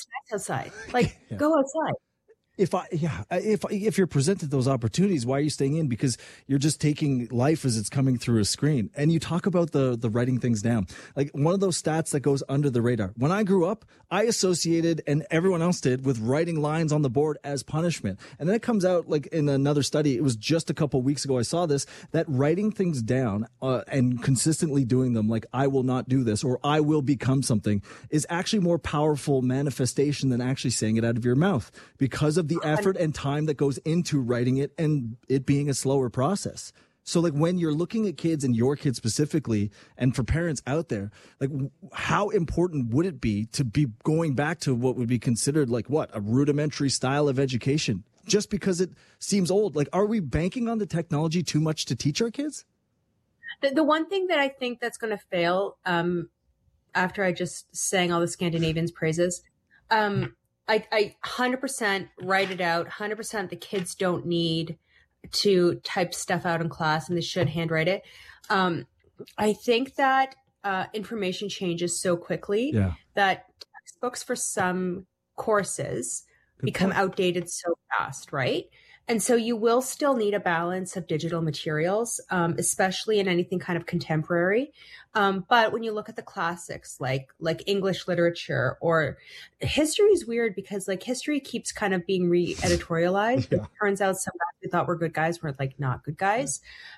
it's nice outside. Like, go outside. If you're presented those opportunities, why are you staying in? Because you're just taking life as it's coming through a screen. And you talk about the writing things down. Like one of those stats that goes under the radar. When I grew up, I associated, and everyone else did, with writing lines on the board as punishment. And then it comes out, like in another study, it was just a couple weeks ago I saw this, that writing things down and consistently doing them, like I will not do this or I will become something, is actually more powerful manifestation than actually saying it out of your mouth, because of the effort and time that goes into writing it and it being a slower process. So like when you're looking at kids and your kids specifically, and for parents out there, like how important would it be to be going back to what would be considered like a rudimentary style of education, just because it seems old? Like, are we banking on the technology too much to teach our kids? The one thing that I think that's going to fail, after I just sang all the Scandinavians' praises, I 100% write it out. 100% the kids don't need to type stuff out in class, and they should handwrite it. I think that information changes so quickly that textbooks for some courses become outdated so fast, right? And so you will still need a balance of digital materials, especially in anything kind of contemporary. But when you look at the classics, like English literature, or history is weird because like history keeps kind of being re-editorialized. It turns out some guys we thought were good guys were like not good guys.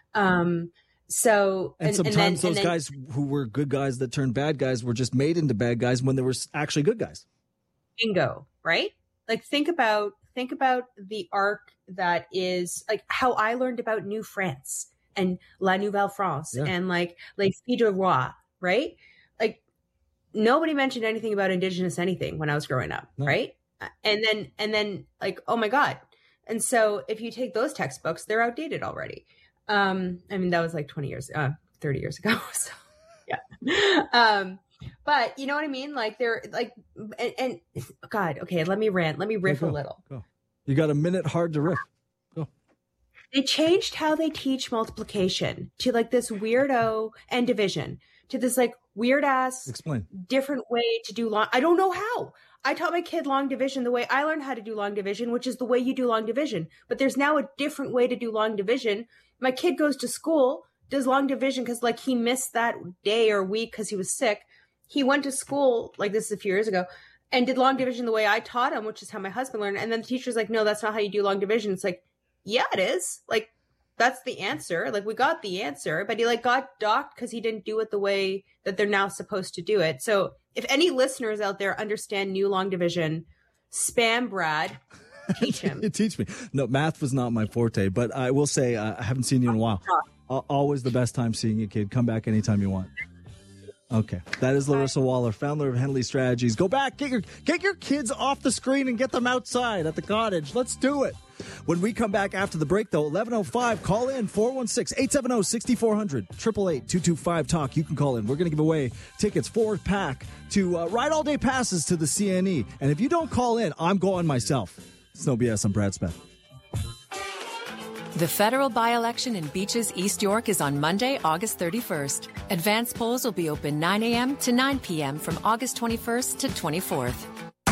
Sometimes those guys who were good guys that turned bad guys were just made into bad guys when they were actually good guys. Bingo, right? Like think about the arc that is like how I learned about New France and La Nouvelle France and like Les Filles du Roi, right? Like nobody mentioned anything about Indigenous anything when I was growing up, right? And then like, oh my God. And so if you take those textbooks, they're outdated already. I mean, that was like 30 years ago. So yeah. But you know what I mean? Like they're like, and God, okay, let me riff a little. Go. You got a minute hard to riff. Go. They changed how they teach multiplication to like this weirdo, and division to this like weird ass different way to do long. I don't know how. I taught my kid long division the way I learned how to do long division, which is the way you do long division. But there's now a different way to do long division. My kid goes to school, does long division because like he missed that day or week because he was sick. He went to school, like this is a few years ago, and did long division the way I taught him, which is how my husband learned. And then the teacher's like, no, that's not how you do long division. It's like, yeah, it is. Like, that's the answer. Like, we got the answer, but he like got docked because he didn't do it the way that they're now supposed to do it. So if any listeners out there understand new long division, spam Brad, teach him. Teach me. No, math was not my forte, but I will say I haven't seen you in a while. Always the best time seeing you, kid. Come back anytime you want. Okay. That is Larissa Waller, founder of Henley Strategies. Go back, get your kids off the screen and get them outside at the cottage. Let's do it. When we come back after the break, though, 11:05, call in 416-870-6400, 888-225-TALK. You can call in. We're going to give away tickets, 4-pack, to ride all day passes to the CNE. And if you don't call in, I'm going myself. It's no BS. I'm Brad Smith. The federal by-election in Beaches, East York is on Monday, August 31st. Advance polls will be open 9 a.m. to 9 p.m. from August 21st to 24th.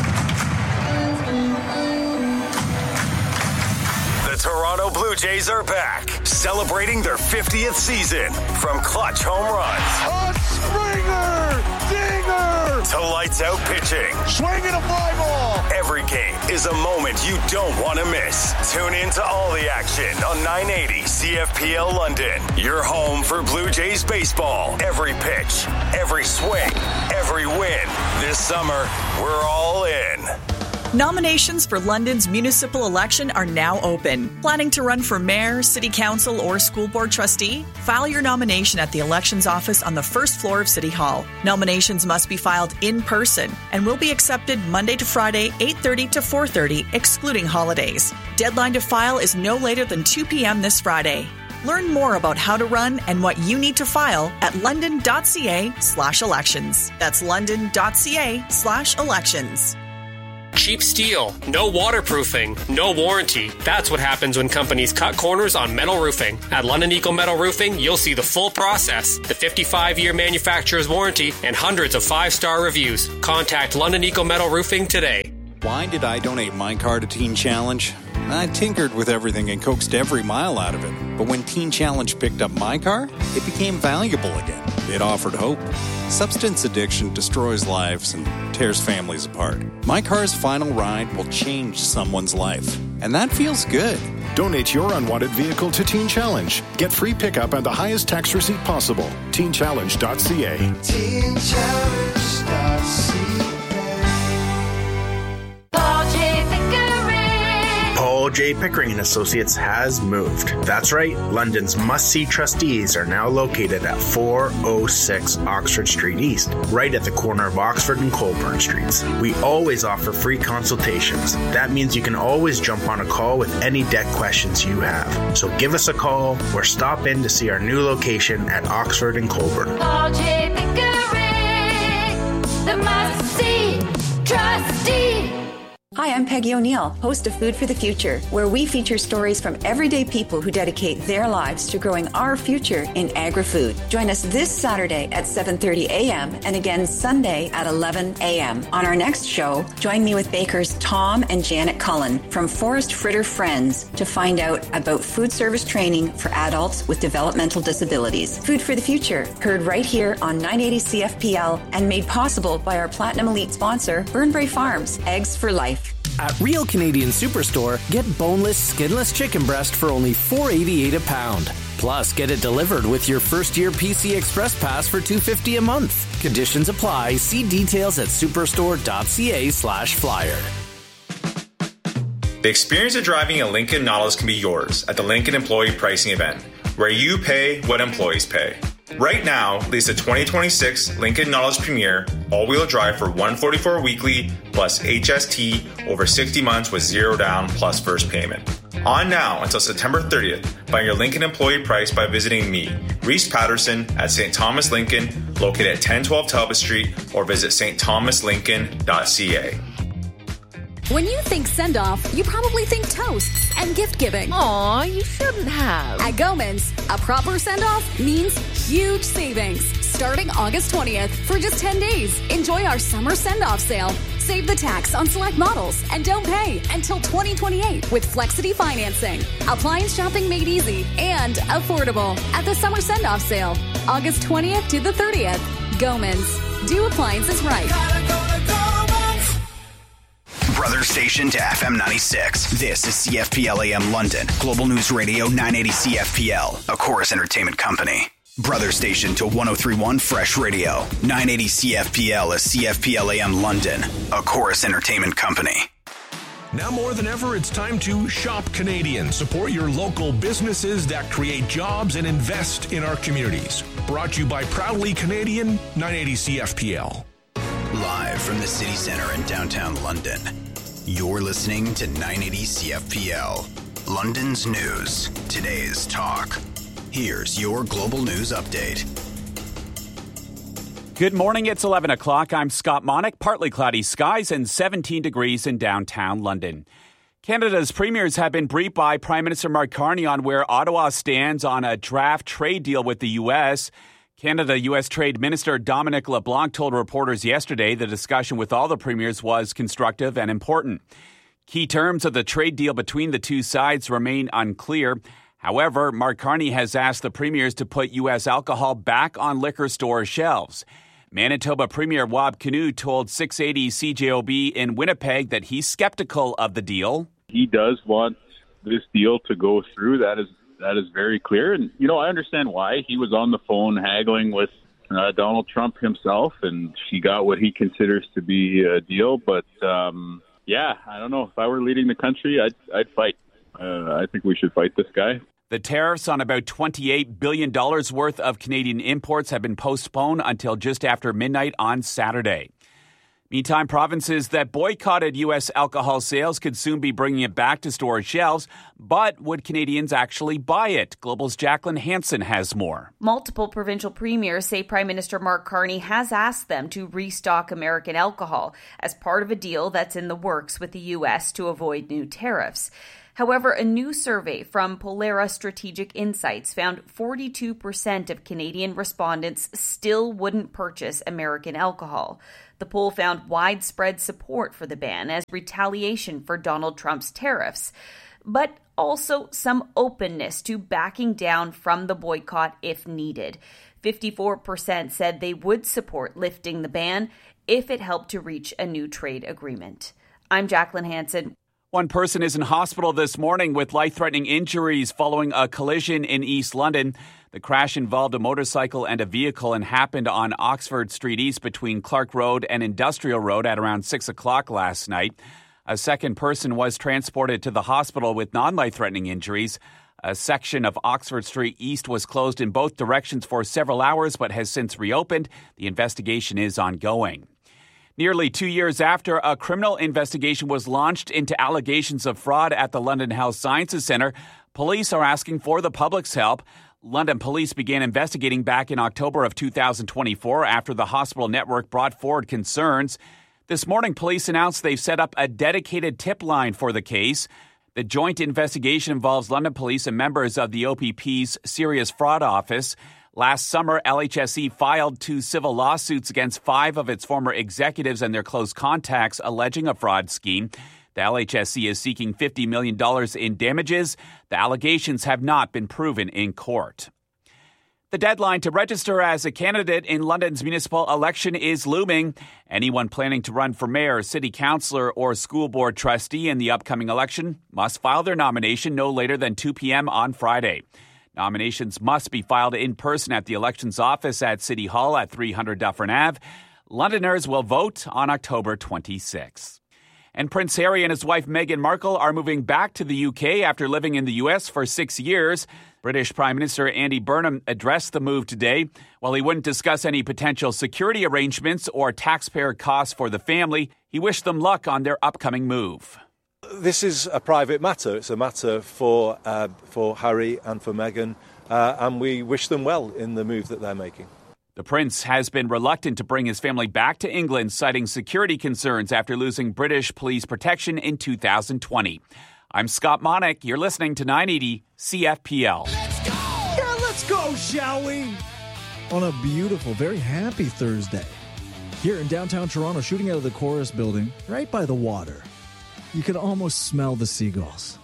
The Toronto Blue Jays are back, celebrating their 50th season. From clutch home runs, a Springer, dinger, to lights out pitching, swinging a fly ball. Every game is a moment you don't want to miss. Tune in to all the action on 980 CFPL London. Your home for Blue Jays baseball. Every pitch, every swing, every win. This summer, we're all in. Nominations for London's municipal election are now open. Planning to run for mayor, city council, or school board trustee? File your nomination at the elections office on the first floor of City Hall. Nominations must be filed in person and will be accepted Monday to Friday, 8:30 to 4:30, excluding holidays. Deadline to file is no later than 2 p.m. this Friday. Learn more about how to run and what you need to file at london.ca/elections. That's london.ca/elections. Cheap steel, no waterproofing, no warranty. That's what happens when companies cut corners on metal roofing. At London Eco Metal Roofing, you'll see the full process, the 55-year manufacturer's warranty, and hundreds of 5-star reviews. Contact London Eco Metal Roofing today. Why did I donate my car to Teen Challenge? I tinkered with everything and coaxed every mile out of it. But when Teen Challenge picked up my car, it became valuable again. It offered hope. Substance addiction destroys lives and tears families apart. My car's final ride will change someone's life. And that feels good. Donate your unwanted vehicle to Teen Challenge. Get free pickup and the highest tax receipt possible. TeenChallenge.ca. TeenChallenge.ca. Paul J. Pickering and Associates has moved. That's right, London's must-see trustees are now located at 406 Oxford Street East, right at the corner of Oxford and Colburn Streets. We always offer free consultations. That means you can always jump on a call with any debt questions you have. So give us a call or stop in to see our new location at Oxford and Colburn. Paul J. Pickering, the must-see trustee. Hi, I'm Peggy O'Neill, host of Food for the Future, where we feature stories from everyday people who dedicate their lives to growing our future in agri-food. Join us this Saturday at 7:30 a.m. and again Sunday at 11 a.m. On our next show, join me with bakers Tom and Janet Cullen from Forest Fritter Friends to find out about food service training for adults with developmental disabilities. Food for the Future, heard right here on 980 CFPL and made possible by our Platinum Elite sponsor, Burnbrae Farms, Eggs for Life. At Real Canadian Superstore, get boneless, skinless chicken breast for only $4.88 a pound. Plus, get it delivered with your first-year PC Express Pass for $2.50 a month. Conditions apply. See details at superstore.ca/flyer. The experience of driving a Lincoln Nautilus can be yours at the Lincoln Employee Pricing Event, where you pay what employees pay. Right now, lease a 2026 Lincoln Nautilus Premier all-wheel drive for $144 weekly plus HST over 60 months with zero down plus first payment. On now until September 30th. Find your Lincoln employee price by visiting me, Reese Patterson, at St. Thomas Lincoln, located at 1012 Talbot Street, or visit stthomaslincoln.ca. When you think send-off, you probably think toasts and gift-giving. Aw, you shouldn't have. At Gomans, a proper send-off means huge savings. Starting August 20th for just 10 days. Enjoy our summer send-off sale. Save the tax on select models and don't pay until 2028 with Flexity financing. Appliance shopping made easy and affordable at the summer send-off sale. August 20th to the 30th. Gomans. Do appliances right. Brother station to FM 96. This is CFPL AM London. Global News Radio 980 CFPL. A Chorus Entertainment Company. Brother station to 1031 Fresh Radio. 980 CFPL is CFPL AM London. A Chorus Entertainment Company. Now more than ever, it's time to shop Canadian. Support your local businesses that create jobs and invest in our communities. Brought to you by Proudly Canadian, 980 CFPL. Live from the city center in downtown London, you're listening to 980 CFPL, London's news, today's talk. Here's your global news update. Good morning, it's 11 o'clock. I'm Scott Monick. Partly cloudy skies and 17 degrees in downtown London. Canada's premiers have been briefed by Prime Minister Mark Carney on where Ottawa stands on a draft trade deal with the U.S., Canada-U.S. Trade Minister Dominic LeBlanc told reporters yesterday the discussion with all the premiers was constructive and important. Key terms of the trade deal between the two sides remain unclear. However, Mark Carney has asked the premiers to put U.S. alcohol back on liquor store shelves. Manitoba Premier Wab Kinew told 680 CJOB in Winnipeg that he's skeptical of the deal. He does want this deal to go through. That is very clear. And, I understand why. He was on the phone haggling with Donald Trump himself, and he got what he considers to be a deal. But, I don't know. If I were leading the country, I'd fight. I think we should fight this guy. The tariffs on about $28 billion worth of Canadian imports have been postponed until just after midnight on Saturday. Meantime, provinces that boycotted U.S. alcohol sales could soon be bringing it back to store shelves. But would Canadians actually buy it? Global's Jacqueline Hansen has more. Multiple provincial premiers say Prime Minister Mark Carney has asked them to restock American alcohol as part of a deal that's in the works with the U.S. to avoid new tariffs. However, a new survey from Polera Strategic Insights found 42% of Canadian respondents still wouldn't purchase American alcohol. The poll found widespread support for the ban as retaliation for Donald Trump's tariffs, but also some openness to backing down from the boycott if needed. 54% said they would support lifting the ban if it helped to reach a new trade agreement. I'm Jacqueline Hansen. One person is in hospital this morning with life-threatening injuries following a collision in East London. The crash involved a motorcycle and a vehicle and happened on Oxford Street East between Clark Road and Industrial Road at around 6 o'clock last night. A second person was transported to the hospital with non-life-threatening injuries. A section of Oxford Street East was closed in both directions for several hours but has since reopened. The investigation is ongoing. Nearly 2 years after a criminal investigation was launched into allegations of fraud at the London Health Sciences Centre, police are asking for the public's help. London police began investigating back in October of 2024 after the hospital network brought forward concerns. This morning, police announced they've set up a dedicated tip line for the case. The joint investigation involves London police and members of the OPP's Serious Fraud Office. Last summer, LHSE filed 2 civil lawsuits against 5 of its former executives and their close contacts, alleging a fraud scheme. The LHSE is seeking $50 million in damages. The allegations have not been proven in court. The deadline to register as a candidate in London's municipal election is looming. Anyone planning to run for mayor, city councillor, or school board trustee in the upcoming election must file their nomination no later than 2 p.m. on Friday. Nominations must be filed in person at the elections office at City Hall at 300 Dufferin Ave. Londoners will vote on October 26. And Prince Harry and his wife Meghan Markle are moving back to the UK after living in the US for 6 years. British Prime Minister Andy Burnham addressed the move today. While he wouldn't discuss any potential security arrangements or taxpayer costs for the family, he wished them luck on their upcoming move. This is a private matter. It's a matter for Harry and for Meghan, and we wish them well in the move that they're making. The prince has been reluctant to bring his family back to England, citing security concerns after losing British police protection in 2020. I'm Scott Monick. You're listening to 980 CFPL. Let's go! Yeah, let's go, shall we? On a beautiful, very happy Thursday. Here in downtown Toronto, shooting out of the Chorus building, right by the water. You can almost smell the seagulls.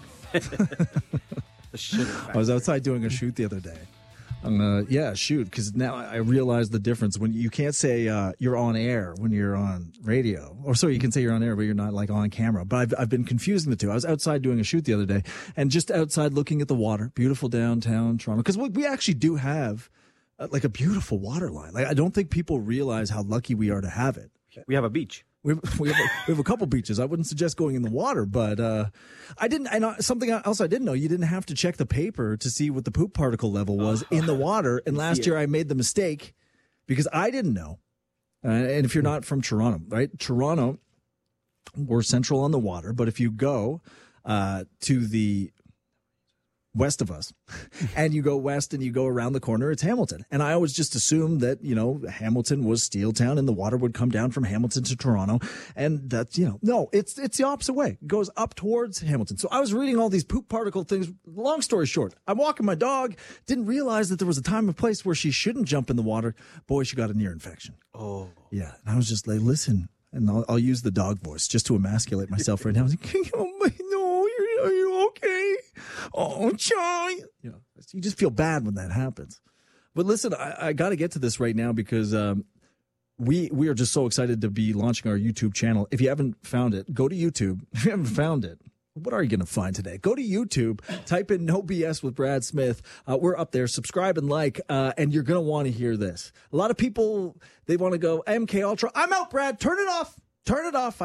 I was outside doing a shoot the other day. Shoot, because now I realize the difference. When you can't say you're on air when you're on radio. Or so you can say you're on air, but you're not like on camera. But I've been confusing the two. I was outside doing a shoot the other day and just outside looking at the water. Beautiful downtown Toronto. Because we actually do have like a beautiful water line. Like, I don't think people realize how lucky we are to have it. We have a beach. We have a couple beaches. I wouldn't suggest going in the water, but I didn't. I know something else I didn't know. You didn't have to check the paper to see what the poop particle level was in the water. And last year I made the mistake because I didn't know. And if you're not from Toronto, right? Toronto, we're central on the water, but if you go to the west of us and you go west and you go around the corner, it's Hamilton. And I always just assumed that, Hamilton was Steeltown and the water would come down from Hamilton to Toronto. And that's, no, it's the opposite way. It goes up towards Hamilton. So I was reading all these poop particle things. Long story short, I'm walking my dog, didn't realize that there was a time and place where she shouldn't jump in the water. Boy, she got an ear infection. Oh. Yeah. And I was just like, listen, and I'll use the dog voice just to emasculate myself right now. I was like, no, are you okay? Oh, child. You just feel bad when that happens. But listen, I got to get to this right now because we are just so excited to be launching our YouTube channel. If you haven't found it, go to YouTube. If you haven't found it, what are you going to find today? Go to YouTube, type in No BS with Brad Smith. We're up there. Subscribe and like, and you're going to want to hear this. A lot of people, they want to go MK Ultra. I'm out, Brad. Turn it off. Turn it off.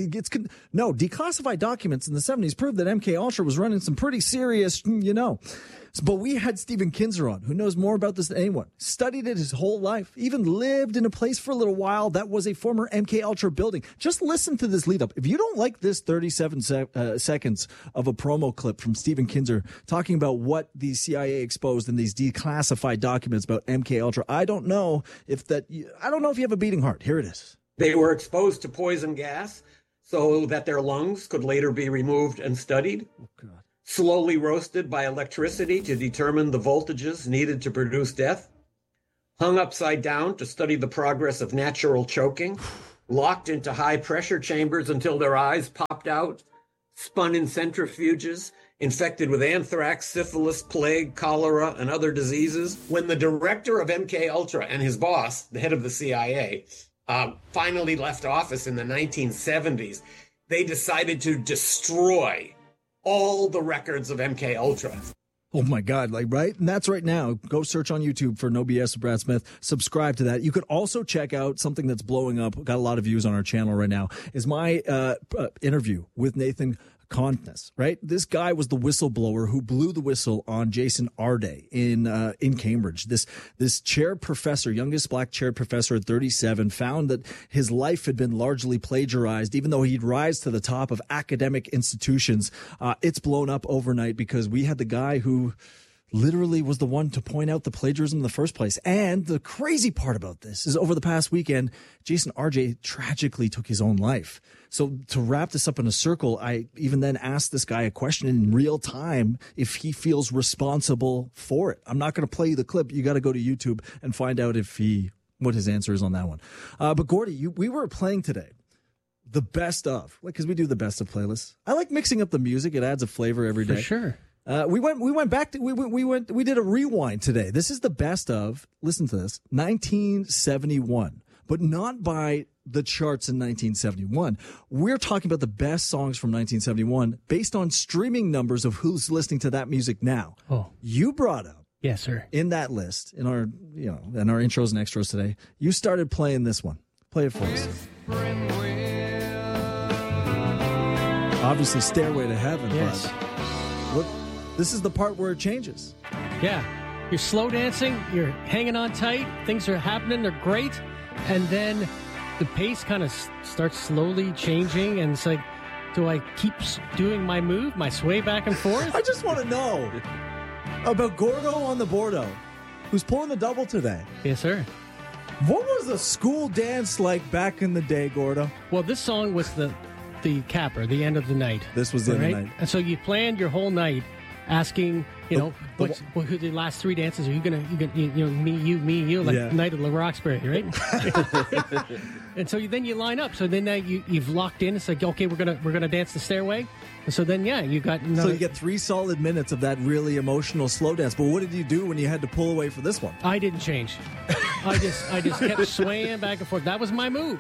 No, declassified documents in the 70s proved that MK Ultra was running some pretty serious, But we had Stephen Kinzer on, who knows more about this than anyone. Studied it his whole life. Even lived in a place for a little while that was a former MK Ultra building. Just listen to this lead up. If you don't like this 37 seconds of a promo clip from Stephen Kinzer talking about what the CIA exposed in these declassified documents about MK Ultra, I don't know if you have a beating heart. Here it is. They were exposed to poison gas so that their lungs could later be removed and studied. Oh, God. Slowly roasted by electricity to determine the voltages needed to produce death. Hung upside down to study the progress of natural choking. Locked into high-pressure chambers until their eyes popped out. Spun in centrifuges. Infected with anthrax, syphilis, plague, cholera, and other diseases. When the director of MK Ultra and his boss, the head of the CIA, finally left office in the 1970s, they decided to destroy all the records of MK Ultra. Oh my God, right? And that's right now. Go search on YouTube for No BS with Brad Smith. Subscribe to that. You could also check out something that's blowing up, got a lot of views on our channel right now, is my interview with Nathan Contness, right? This guy was the whistleblower who blew the whistle on Jason Arde in Cambridge. This chaired professor, youngest black chaired professor at 37, found that his life had been largely plagiarized, even though he'd rise to the top of academic institutions. It's blown up overnight because we had the guy who literally was the one to point out the plagiarism in the first place. And the crazy part about this is over the past weekend, Jason RJ tragically took his own life. So to wrap this up in a circle, I even then asked this guy a question in real time if he feels responsible for it. I'm not going to play you the clip. You got to go to YouTube and find out what his answer is on that one. But Gordy, we were playing today the best of, because we do the best of playlists. I like mixing up the music. It adds a flavor every day. For sure. We went back to, we did a rewind today. This is the best of, listen to this, 1971, but not by the charts in 1971. We're talking about the best songs from 1971 based on streaming numbers of who's listening to that music now. Oh, you brought up. Yes, sir. In that list, in our intros and extras today, you started playing this one. Play it for us. Obviously, Stairway to Heaven. Yes. But this is the part where it changes. Yeah. You're slow dancing. You're hanging on tight. Things are happening. They're great. And then the pace kind of starts slowly changing. And it's like, do I keep doing my move, my sway back and forth? I just want to know about Gordo on the Bordeaux, who's pulling the double today. Yes, sir. What was the school dance like back in the day, Gordo? Well, this song was the capper, the end of the night. This was the end of the night. And so you planned your whole night asking, who the last three dances are you gonna me, you, like Night of La Roxbury, right? And so then you line up. So then you've locked in. It's like, okay, we're gonna dance the Stairway. And so then you got so you get 3 solid minutes of that really emotional slow dance. But what did you do when you had to pull away for this one? I didn't change. I just kept swaying back and forth. That was my move.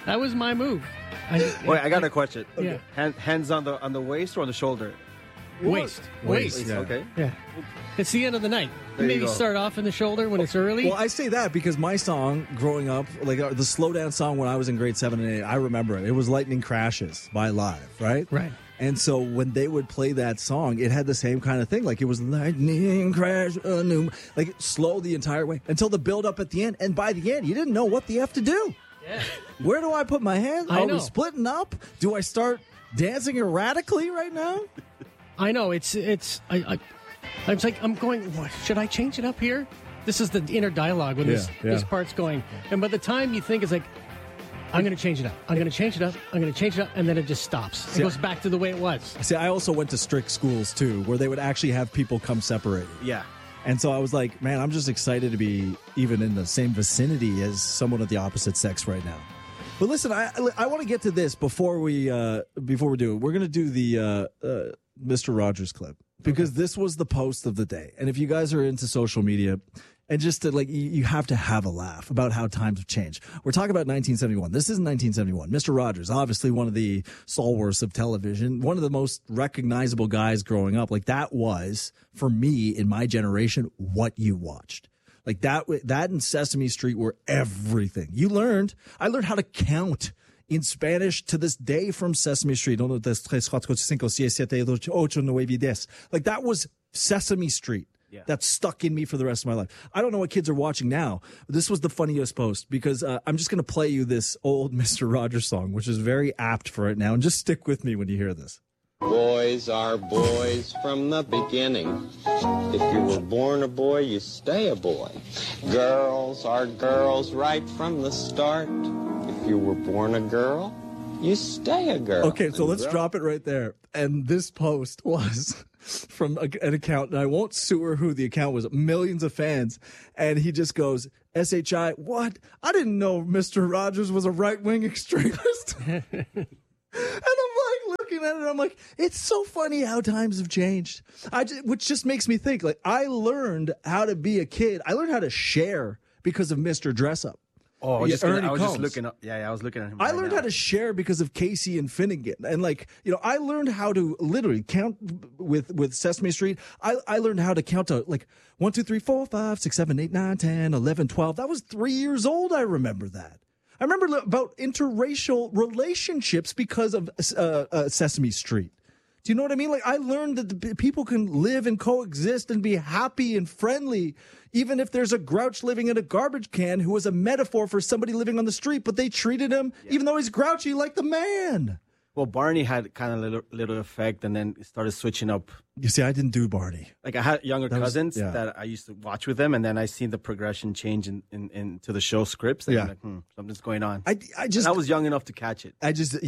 Wait, I got a question. Yeah. Hands on the waist or on the shoulder? Waist. Yeah. Okay. Yeah. It's the end of the night. There Maybe start off in the shoulder when it's early. Well, I say that because my song growing up, like the slow dance song when I was in grade 7 and 8, I remember it. It was Lightning Crashes by Live, right? Right. And so when they would play that song, it had the same kind of thing. Like it was lightning crash, like slow the entire way until the build up at the end. And by the end, you didn't know what the F to do. Yeah. Where do I put my hands? I Are know. we splitting up? Do I start dancing erratically right now? I know. I was like, I'm going, what? Should I change it up here? This is the inner dialogue when this part's going. And by the time you think it's like, I'm going to change it up. I'm going to change it up. I'm going to change it up. And then it just stops. It goes back to the way it was. See, I also went to strict schools, too, where they would actually have people come separated. Yeah. And so I was like, man, I'm just excited to be even in the same vicinity as someone of the opposite sex right now. But listen, I want to get to this before we do it. We're going to do the Mr. Rogers clip because this was the post of the day. And if you guys are into social media, and just to you have to have a laugh about how times have changed. We're talking about 1971. This isn't 1971. Mr. Rogers, obviously one of the stalwarts of television, one of the most recognizable guys growing up. Like that was, for me, in my generation, what you watched. Like that and Sesame Street were everything. I learned how to count in Spanish to this day from Sesame Street. Like that was Sesame Street. Yeah. That's stuck in me for the rest of my life. I don't know what kids are watching now, but this was the funniest post because I'm just going to play you this old Mr. Rogers song, which is very apt for it now. And just stick with me when you hear this. Boys are boys from the beginning. If you were born a boy, you stay a boy. Girls are girls right from the start. If you were born a girl, you stay a girl. Okay, so let's drop it right there. And this post was from an account, and I won't sue her who the account was, millions of fans. And he just goes, SHI, what? I didn't know Mr. Rogers was a right-wing extremist. And I'm like looking at it, I'm like, it's so funny how times have changed. Which just makes me think, like, I learned how to be a kid. I learned how to share because of Mr. Dress Up. Oh, I was just looking up. Yeah, I was looking at him. I learned how to share because of Casey and Finnegan. And I learned how to literally count with Sesame Street. I learned how to count to 1, 2, 3, 4, 5, 6, 7, 8, 9, 10, 11, 12. That was 3 years old. I remember that. I remember about interracial relationships because of Sesame Street. Do you know what I mean? Like, I learned that people can live and coexist and be happy and friendly, even if there's a grouch living in a garbage can who was a metaphor for somebody living on the street, but they treated him, even though he's grouchy, like the man. Well, Barney had kind of little effect, and then started switching up. You see, I didn't do Barney. Like, I had younger cousins that I used to watch with them, and then I seen the progression change into the show scripts. And I'm like, something's going on. I was young enough to catch it.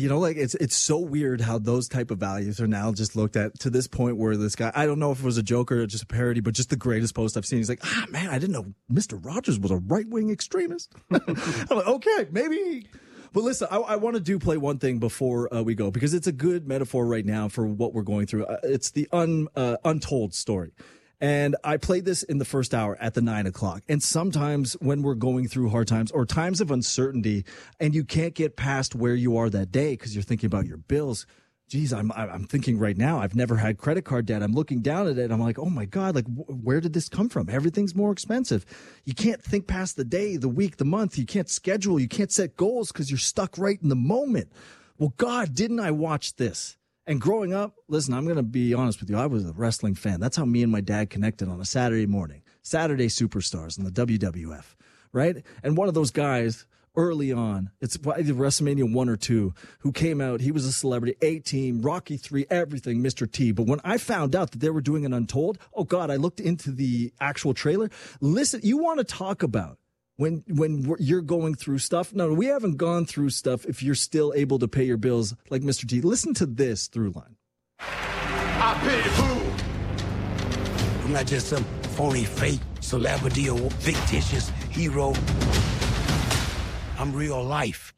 It's so weird how those type of values are now just looked at to this point where this guy, I don't know if it was a joke or just a parody, but just the greatest post I've seen. He's like, man, I didn't know Mr. Rogers was a right-wing extremist. I'm like, okay, maybe. But listen, I want to play one thing before we go, because it's a good metaphor right now for what we're going through. It's the untold story. And I played this in the first hour at the 9 o'clock. And sometimes when we're going through hard times or times of uncertainty and you can't get past where you are that day because you're thinking about your bills, geez, I'm thinking right now, I've never had credit card debt. I'm looking down at it. And I'm like, oh my God, like where did this come from? Everything's more expensive. You can't think past the day, the week, the month. You can't schedule. You can't set goals because you're stuck right in the moment. Well, God, didn't I watch this? And growing up, listen, I'm going to be honest with you. I was a wrestling fan. That's how me and my dad connected on a Saturday morning. Saturday Superstars in the WWF, right? And one of those guys early on, it's either WrestleMania 1 or 2, who came out. He was a celebrity, A-Team, Rocky 3, everything, Mr. T. But when I found out that they were doing an Untold, oh God, I looked into the actual trailer. Listen, you want to talk about when you're going through stuff. No, we haven't gone through stuff if you're still able to pay your bills like Mr. T. Listen to this through line. I pay the fool. I'm not just some phony fake celebrity or fictitious hero. I'm real life.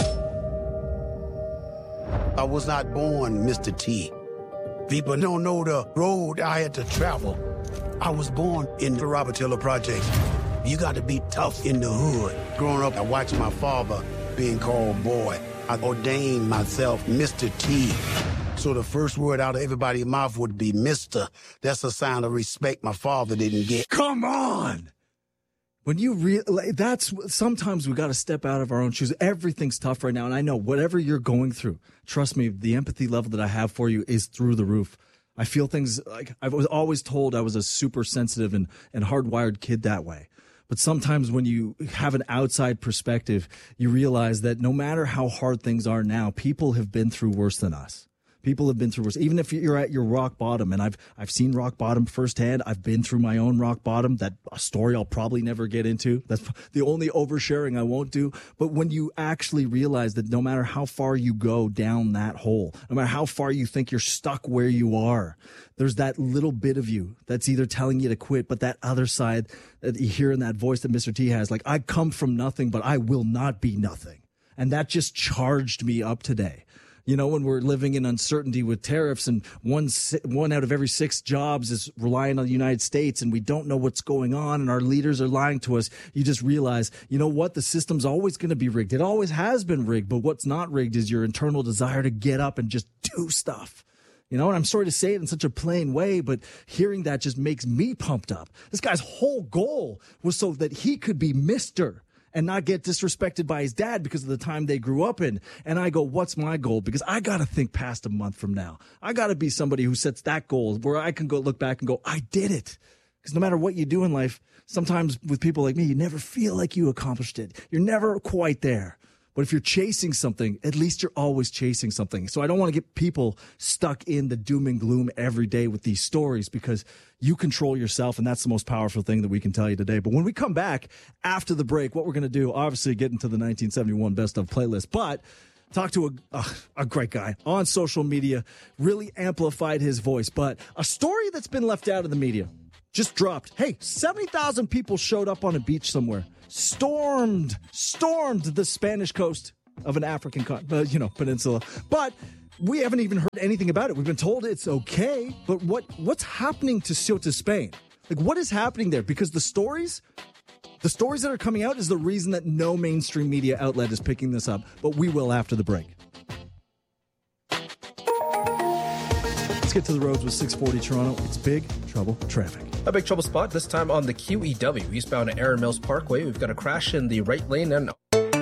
I was not born Mr. T. People don't know the road I had to travel. I was born in the Robert Taylor Project. You got to be tough in the hood. Growing up, I watched my father being called boy. I ordained myself Mr. T. So the first word out of everybody's mouth would be Mr. That's a sign of respect my father didn't get. Come on! When you that's sometimes we got to step out of our own shoes. Everything's tough right now. And I know whatever you're going through, trust me, the empathy level that I have for you is through the roof. I feel things like I was always told I was a super sensitive and hardwired kid that way. But sometimes when you have an outside perspective, you realize that no matter how hard things are now, people have been through worse than us. People have been through worse. Even if you're at your rock bottom, and I've seen rock bottom firsthand. I've been through my own rock bottom. That a story I'll probably never get into. That's the only oversharing I won't do. But when you actually realize that no matter how far you go down that hole, no matter how far you think you're stuck where you are, there's that little bit of you that's either telling you to quit, but that other side that you hear in that voice that Mr. T has, like, I come from nothing, but I will not be nothing. And that just charged me up today. You know, when we're living in uncertainty with tariffs and one out of every 6 jobs is relying on the United States and we don't know what's going on and our leaders are lying to us, you just realize, you know what? The system's always going to be rigged. It always has been rigged. But what's not rigged is your internal desire to get up and just do stuff. You know, and I'm sorry to say it in such a plain way, but hearing that just makes me pumped up. This guy's whole goal was so that he could be Mr. and not get disrespected by his dad because of the time they grew up in. And I go, what's my goal? Because I got to think past a month from now. I got to be somebody who sets that goal where I can go look back and go, I did it. Because no matter what you do in life, sometimes with people like me, you never feel like you accomplished it. You're never quite there. But if you're chasing something, at least you're always chasing something. So I don't want to get people stuck in the doom and gloom every day with these stories, because you control yourself, and that's the most powerful thing that we can tell you today. But when we come back after the break, what we're going to do, obviously get into the 1971 Best of playlist, but talk to a great guy on social media, really amplified his voice. But a story that's been left out of the media just dropped. Hey, 70,000 people showed up on a beach somewhere. Stormed the Spanish coast of an African peninsula. But we haven't even heard anything about it. We've been told it's okay, but what's happening to Ceuta, Spain? Like, what is happening there? Because the stories that are coming out is the reason that no mainstream media outlet is picking this up. But we will after the break. Let's get to the roads with 640 Toronto. It's Big Trouble traffic. A big trouble spot, this time on the QEW, eastbound at Erin Mills Parkway. We've got a crash in the right lane and...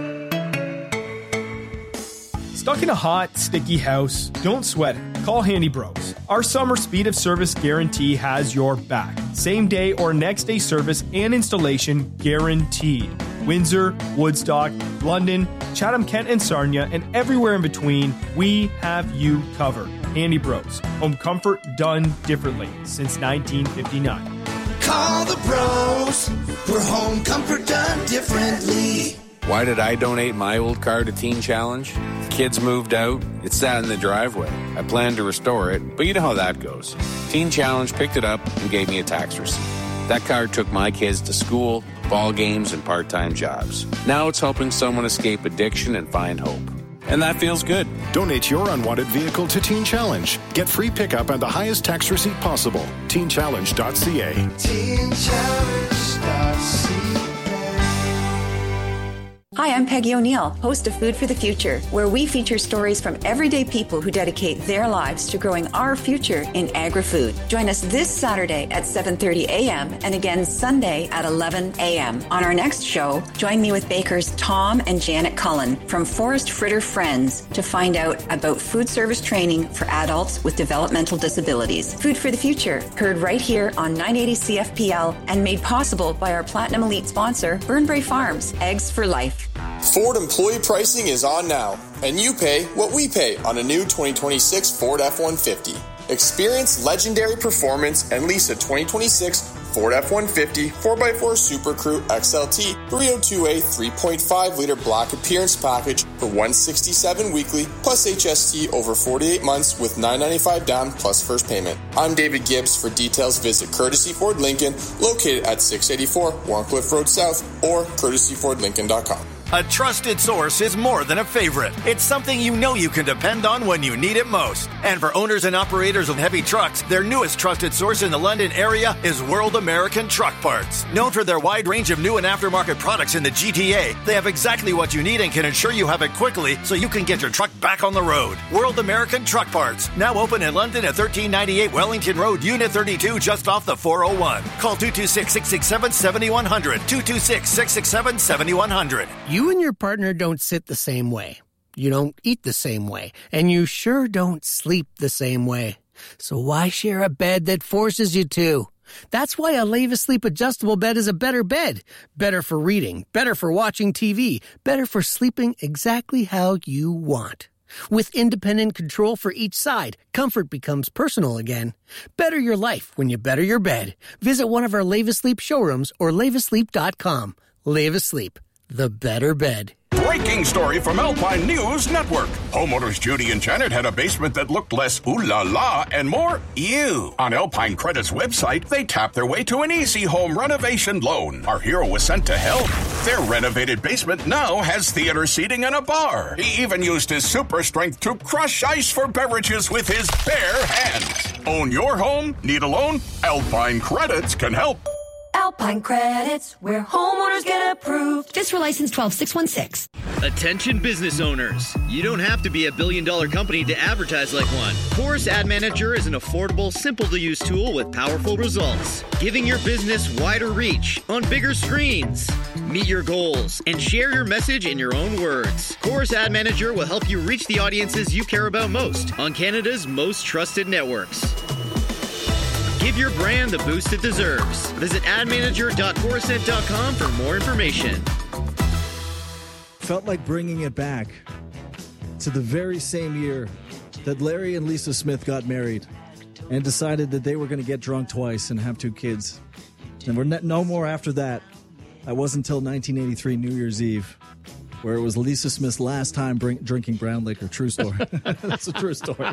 Stuck in a hot, sticky house? Don't sweat it. Call Handy Bros. Our summer speed of service guarantee has your back. Same day or next day service and installation guaranteed. Windsor, Woodstock, London, Chatham-Kent and Sarnia, and everywhere in between, we have you covered. Handy Bros. Home comfort done differently since 1959. Call the bros for home comfort done differently. Why did I donate my old car to Teen Challenge? Kids moved out. It sat in the driveway. I planned to restore it, but you know how that goes. Teen Challenge picked it up and gave me a tax receipt. That car took my kids to school, ball games, and part-time jobs. Now it's helping someone escape addiction and find hope. And that feels good. Donate your unwanted vehicle to Teen Challenge. Get free pickup and the highest tax receipt possible. TeenChallenge.ca. TeenChallenge.ca. Hi, I'm Peggy O'Neill, host of Food for the Future, where we feature stories from everyday people who dedicate their lives to growing our future in agri-food. Join us this Saturday at 7:30 a.m. and again Sunday at 11 a.m. On our next show, join me with bakers Tom and Janet Cullen from Forest Fritter Friends to find out about food service training for adults with developmental disabilities. Food for the Future, heard right here on 980 CFPL and made possible by our Platinum Elite sponsor, Burnbrae Farms, Eggs for Life. Ford employee pricing is on now, and you pay what we pay on a new 2026 Ford F-150. Experience legendary performance and lease a 2026 Ford F-150 4x4 Super Crew XLT 302A 3.5-liter black appearance package for $167 weekly plus HST over 48 months with $995 down plus first payment. I'm David Gibbs. For details, visit Courtesy Ford Lincoln, located at 684 Warncliffe Road South, or courtesyfordlincoln.com. A trusted source is more than a favorite. It's something you know you can depend on when you need it most. And for owners and operators of heavy trucks, their newest trusted source in the London area is World American Truck Parts. Known for their wide range of new and aftermarket products in the GTA, they have exactly what you need and can ensure you have it quickly so you can get your truck back on the road. World American Truck Parts, now open in London at 1398 Wellington Road, Unit 32, just off the 401. Call 226-667-7100, 226-667-7100. You and your partner don't sit the same way. You don't eat the same way. And you sure don't sleep the same way. So why share a bed that forces you to? That's why a Leva Sleep adjustable bed is a better bed. Better for reading, better for watching TV, better for sleeping exactly how you want. With independent control for each side, comfort becomes personal again. Better your life when you better your bed. Visit one of our Leva Sleep showrooms or levasleep.com. Leva Sleep. The better bed. Breaking story from Alpine News Network. Homeowners Judy and Janet had a basement that looked less ooh la la and more ew. On Alpine Credit's website, they tapped their way to an easy home renovation loan. Our hero was sent to help. Their renovated basement now has theater seating and a bar. He even used his super strength to crush ice for beverages with his bare hands. Own your home? Need a loan? Alpine Credits can help. Alpine Credits, where homeowners get approved. FSR license 12616. Attention business owners. You don't have to be a billion-dollar company to advertise like one. Chorus Ad Manager is an affordable, simple-to-use tool with powerful results, giving your business wider reach on bigger screens. Meet your goals and share your message in your own words. Chorus Ad Manager will help you reach the audiences you care about most on Canada's most trusted networks. Give your brand the boost it deserves. Visit admanager.corusent.com for more information. Felt like bringing it back to the very same year that Larry and Lisa Smith got married and decided that they were going to get drunk twice and have 2 kids. And we're no more after that. That wasn't until 1983 New Year's Eve, where it was Lisa Smith's last time drinking brown liquor. True story. That's a true story.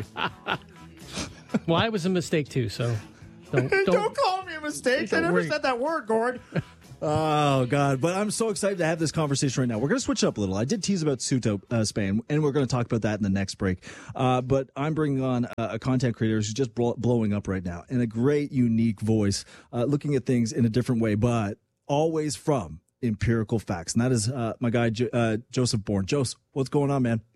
Well, I was a mistake too, so don't call me a mistake. I never said that word, Gord. Oh, God. But I'm so excited to have this conversation right now. We're going to switch up a little. I did tease about Suto Spain, and we're going to talk about that in the next break. But I'm bringing on a content creator who's just blowing up right now, and a great, unique voice, looking at things in a different way, but always from empirical facts. And that is my guy, Joseph Bourne. Joseph, what's going on, man?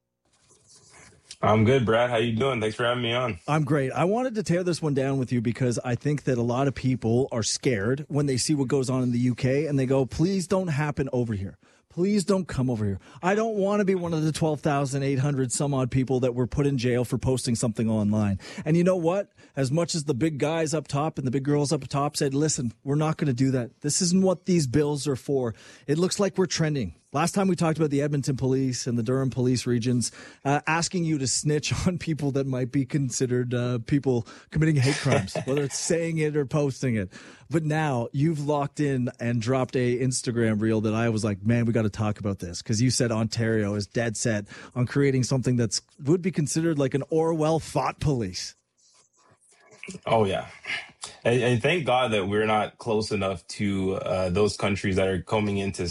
I'm good, Brad. How you doing? Thanks for having me on. I'm great. I wanted to tear this one down with you because I think that a lot of people are scared when they see what goes on in the UK and they go, please don't happen over here. Please don't come over here. I don't want to be one of the 12,800 some odd people that were put in jail for posting something online. And you know what? As much as the big guys up top and the big girls up top said, listen, we're not going to do that. This isn't what these bills are for. It looks like we're trending. Last time we talked about the Edmonton police and the Durham police regions asking you to snitch on people that might be considered people committing hate crimes, whether it's saying it or posting it. But now you've locked in and dropped a Instagram reel that I was like, man, we got to talk about this, because you said Ontario is dead set on creating something that's would be considered like an Orwell thought police. Oh, yeah. And thank God that we're not close enough to those countries that are coming into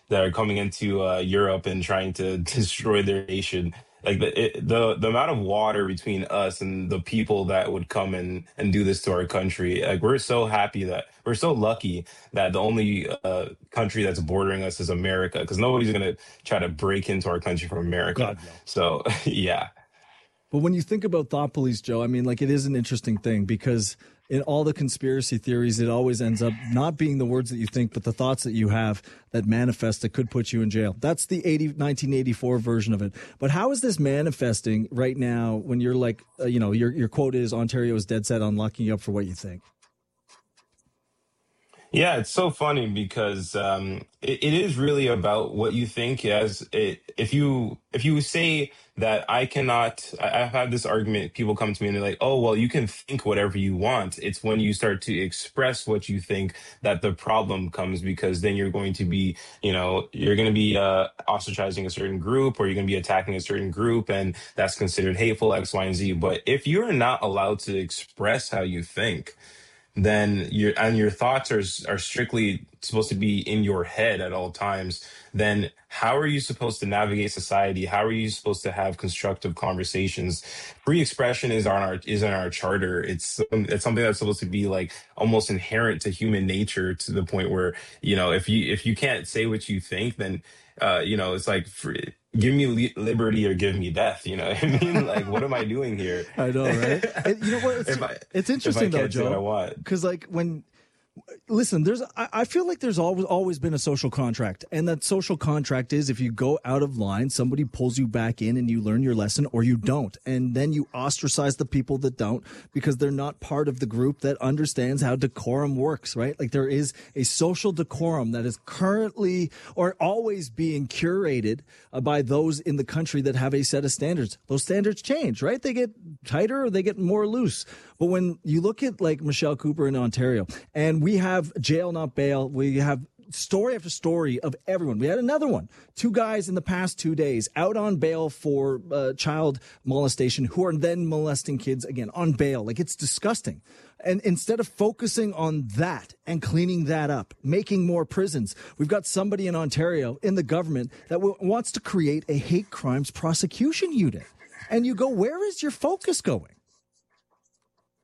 Europe and trying to destroy their nation. Like the amount of water between us and the people that would come and do this to our country. Like, we're so happy that we're so lucky that the only country that's bordering us is America, because nobody's going to try to break into our country from America. God, no. So, yeah. But when you think about thought police, Joe, I mean, like, it is an interesting thing, because in all the conspiracy theories, it always ends up not being the words that you think, but the thoughts that you have that manifest that could put you in jail. That's the 1984 version of it. But how is this manifesting right now when you're like, your quote is Ontario is dead set on locking you up for what you think? Yeah, it's so funny because it is really about what you think. If you say that I've had this argument, people come to me and they're like, oh, well, you can think whatever you want. It's when you start to express what you think that the problem comes, because then you're going to be, ostracizing a certain group, or you're going to be attacking a certain group, and that's considered hateful, X, Y, and Z. But if you're not allowed to express how you think, then your thoughts are strictly supposed to be in your head at all times, then how are you supposed to navigate society? How are you supposed to have constructive conversations? Free expression is in our charter. It's something that's supposed to be like almost inherent to human nature, to the point where, if you can't say what you think, then it's like give me liberty or give me death. You know what I mean? Like, what am I doing here? I know, right? And you know what? It's interesting though, Joe, because like listen, I feel like there's always been a social contract, and that social contract is if you go out of line, somebody pulls you back in and you learn your lesson, or you don't. And then you ostracize the people that don't, because they're not part of the group that understands how decorum works, right? Like, there is a social decorum that is currently or always being curated by those in the country that have a set of standards. Those standards change, right? They get tighter or they get more loose. But when you look at like Michelle Cooper in Ontario, and we have jail, not bail, we have story after story of everyone. We had another one. 2 guys in the past 2 days out on bail for child molestation, who are then molesting kids again on bail. Like, it's disgusting. And instead of focusing on that and cleaning that up, making more prisons, we've got somebody in Ontario in the government that wants to create a hate crimes prosecution unit. And you go, where is your focus going?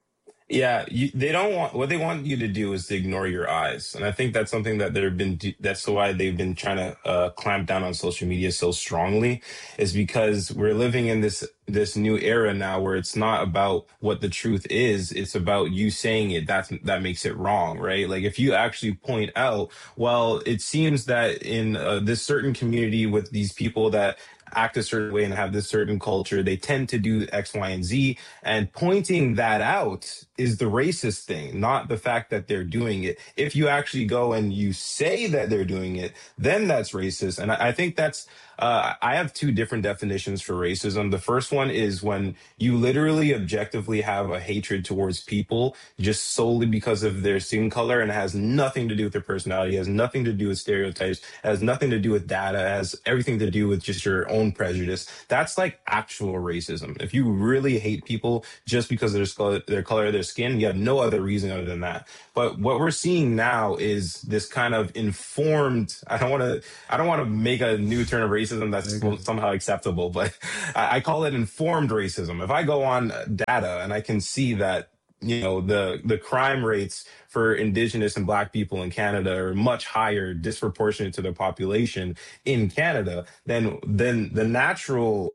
Yeah, they don't want, what they want you to do is to ignore your eyes. And I think that's something that that's why they've been trying to clamp down on social media so strongly, is because we're living in this new era now where it's not about what the truth is. It's about you saying it. That makes it wrong, right? Like if you actually point out, well, it seems that in this certain community with these people that act a certain way and have this certain culture, they tend to do X, Y, and Z. And pointing that out is the racist thing, not the fact that they're doing it. If you actually go and you say that they're doing it, then that's racist. And I think that's, I have two different definitions for racism. The first one is when you literally objectively have a hatred towards people just solely because of their skin color, and it has nothing to do with their personality, it has nothing to do with stereotypes, it has nothing to do with data, it has everything to do with just your own prejudice. That's like actual racism. If you really hate people just because of their color of their skin, you have no other reason other than that. But what we're seeing now is this kind of informed, I don't want to make a new term of racism that's somehow acceptable, but I call it informed racism. If I go on data and I can see that, you know, the crime rates for Indigenous and Black people in Canada are much higher, disproportionate to the population in Canada, then the natural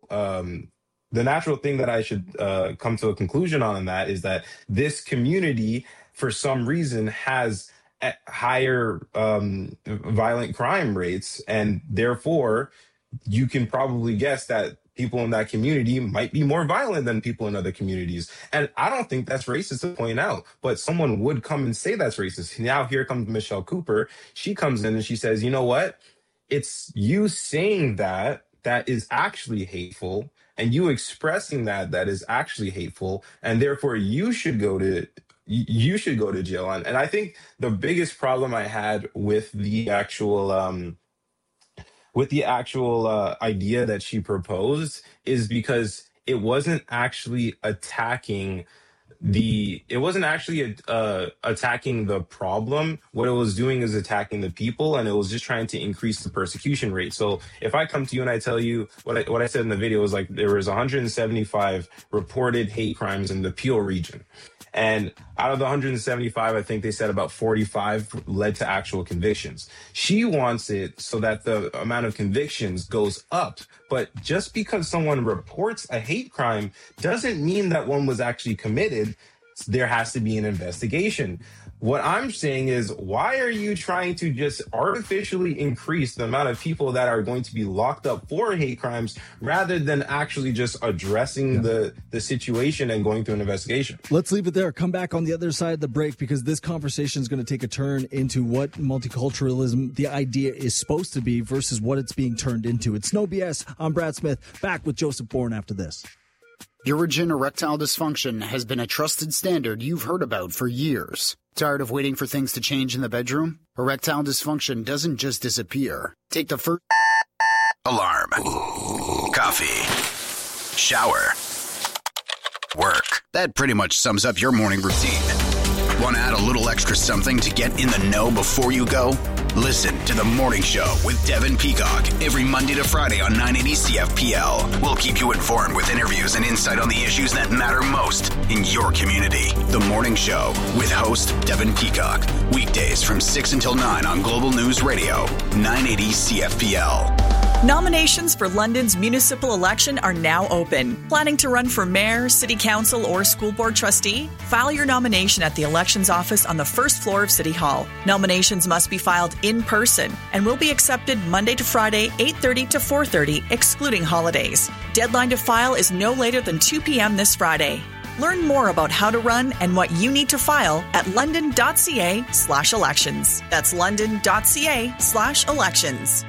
thing that I should come to a conclusion on in that is that this community, for some reason, has higher violent crime rates, and therefore you can probably guess that people in that community might be more violent than people in other communities. And I don't think that's racist to point out, but someone would come and say that's racist. Now here comes Michelle Cooper. She comes in and she says, you know what? It's you saying that is actually hateful, and you expressing that is actually hateful, and therefore you should go to jail. And I think the biggest problem I had with the actual idea that she proposed is because it wasn't actually attacking the problem. What it was doing is attacking the people, and it was just trying to increase the persecution rate. So if I come to you and I tell you what I said in the video was like there was 175 reported hate crimes in the Peel region. And out of the 175, I think they said about 45 led to actual convictions. She wants it so that the amount of convictions goes up. But just because someone reports a hate crime doesn't mean that one was actually committed. There has to be an investigation. What I'm saying is, why are you trying to just artificially increase the amount of people that are going to be locked up for hate crimes rather than actually just addressing the situation and going through an investigation? Let's leave it there. Come back on the other side of the break, because this conversation is going to take a turn into what multiculturalism, the idea, is supposed to be versus what it's being turned into. It's No BS. I'm Brad Smith, back with Joseph Bourne after this. Urogyn erectile dysfunction has been a trusted standard you've heard about for years. Tired of waiting for things to change in the bedroom? Erectile dysfunction doesn't just disappear. Take the first alarm, coffee, shower, work. That pretty much sums up your morning routine. Want to add a little extra something to get in the know before you go? Listen to The Morning Show with Devin Peacock every Monday to Friday on 980 CFPL. We'll keep you informed with interviews and insight on the issues that matter most in your community. The Morning Show with host Devin Peacock. Weekdays from 6 until 9 on Global News Radio, 980 CFPL. Nominations for London's municipal election are now open. Planning to run for mayor, city council, or school board trustee? File your nomination at the elections office on the first floor of City Hall. Nominations must be filed in person and will be accepted Monday to Friday, 8:30 to 4:30, excluding holidays. Deadline to file is no later than 2 p.m. this Friday. Learn more about how to run and what you need to file at london.ca/elections. That's london.ca/elections.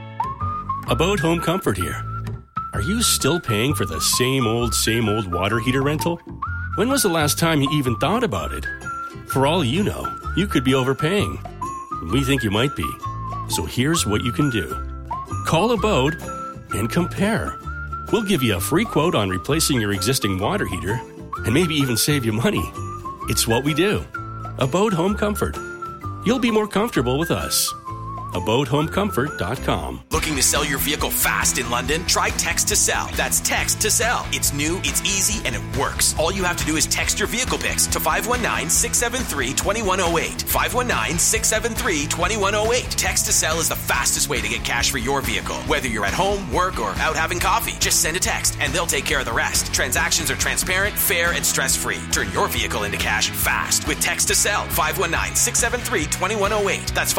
About Home Comfort here. Are you still paying for the same old water heater rental? When was the last time you even thought about it? For all you know, you could be overpaying. We think you might be. So here's what you can do. Call Abode and compare. We'll give you a free quote on replacing your existing water heater and maybe even save you money. It's what we do. Abode Home Comfort. You'll be more comfortable with us. AboutHomeComfort.com. Looking to sell your vehicle fast in London? Try Text to Sell. That's Text to Sell. It's new, it's easy, and it works. All you have to do is text your vehicle pics to 519-673-2108. 519-673-2108. Text to Sell is the fastest way to get cash for your vehicle. Whether you're at home, work, or out having coffee, just send a text and they'll take care of the rest. Transactions are transparent, fair, and stress-free. Turn your vehicle into cash fast with Text to Sell. 519-673-2108. That's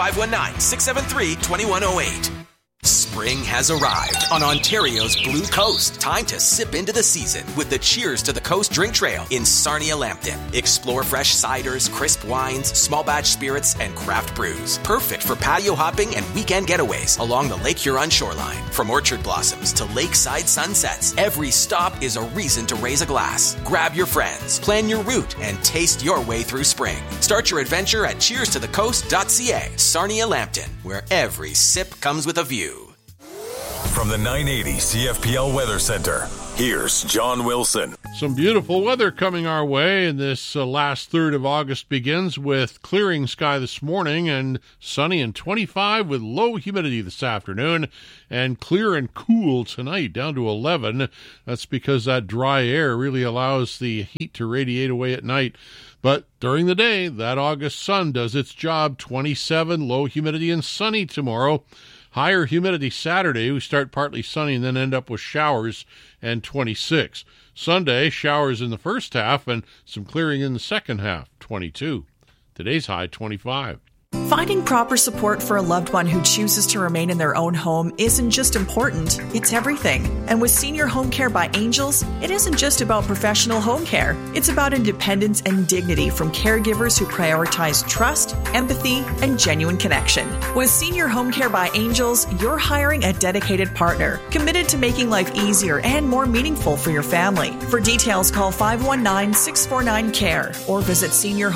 519-673-2108. Spring has arrived on Ontario's Blue Coast. Time to sip into the season with the Cheers to the Coast drink trail in Sarnia Lambton. Explore fresh ciders, crisp wines, small batch spirits, and craft brews. Perfect for patio hopping and weekend getaways along the Lake Huron shoreline. From orchard blossoms to lakeside sunsets, every stop is a reason to raise a glass. Grab your friends, plan your route, and taste your way through spring. Start your adventure at cheerstothecoast.ca. Sarnia Lambton, where every sip comes with a view. From the 980 CFPL Weather Center, here's John Wilson. Some beautiful weather coming our way, and this last third of August begins with clearing sky this morning and sunny and 25 with low humidity this afternoon, and clear and cool tonight down to 11. That's because that dry air really allows the heat to radiate away at night. But during the day, that August sun does its job. 27, low humidity and sunny tomorrow. Higher humidity Saturday. We start partly sunny and then end up with showers, and 26. Sunday, showers in the first half and some clearing in the second half, 22. Today's high, 25. Finding proper support for a loved one who chooses to remain in their own home isn't just important, it's everything. And with Senior Home Care by Angels, it isn't just about professional home care. It's about independence and dignity from caregivers who prioritize trust, empathy, and genuine connection. With Senior Home Care by Angels, you're hiring a dedicated partner, committed to making life easier and more meaningful for your family. For details, call 519-649-CARE or visit